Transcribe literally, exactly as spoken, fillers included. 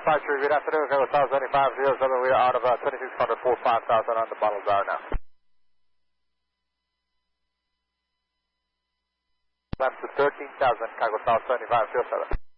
departure. Good afternoon, Cargo South seventy-five zero seven. We are out of uh, twenty-six hundred, four five thousand on the bottles are now. Left to thirteen thousand, Cargo South seventy-five zero seven.